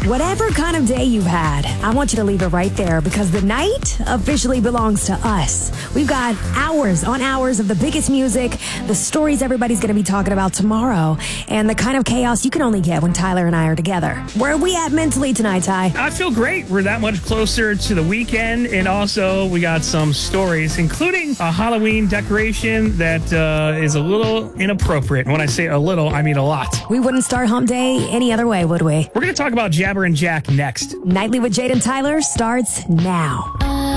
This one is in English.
Whatever kind of day you've had, I want you to leave it right there because the night officially belongs to us. We've got hours on hours of the biggest music, the stories everybody's going to be talking about tomorrow, and the kind of chaos you can only get when Tyler and I are together. Where are we at mentally tonight, Ty? I feel great. We're that much closer to the weekend, and also we got some stories, including a Halloween decoration that is a little inappropriate. And when I say a little, I mean a lot. We wouldn't start hump day any other way, would we? We're going to talk about Jabber and Jack next. Nightly with Jade and Tyler starts now.